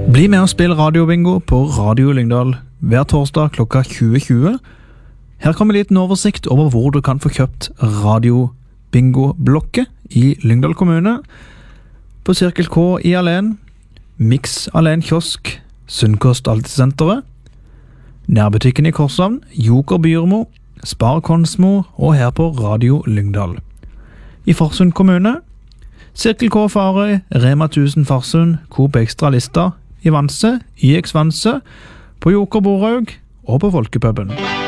Bli med og spill radiobingo på Radio Lyngdal hver torsdag klokka 20.20. Her kommer en liten oversikt over hvor du kan få kjøpt radiobingo-blokket i Lyngdal kommune. På Cirkel K i Alen, Mix Alen Kiosk, Sunnkost Altesenteret, Nærbutikken i Korshavn, Joker Byrmo, Spar Konsmo og her på Radio Lyngdal. I Farsund kommune, Cirkel K Farøy, Rema 1000 Farsund, Coop Extra Lista, i Vanse, YX Vanse, på Joker Boraug og på Folkepuben.